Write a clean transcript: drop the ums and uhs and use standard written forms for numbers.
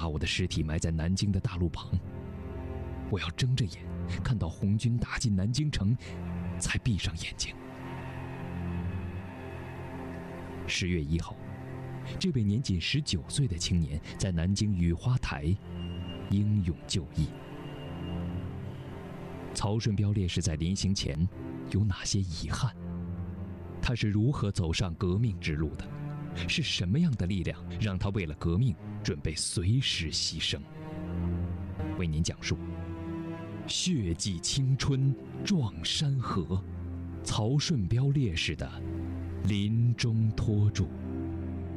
把我的尸体埋在南京的大路旁。我要睁着眼看到红军打进南京城，才闭上眼睛。10月1号，这位年仅19岁的青年在南京雨花台英勇就义。曹顺彪烈士在临行前有哪些遗憾？他是如何走上革命之路的？是什么样的力量让他为了革命准备随时牺牲？为您讲述血祭青春撞山河，曹顺彪烈士的临终托著。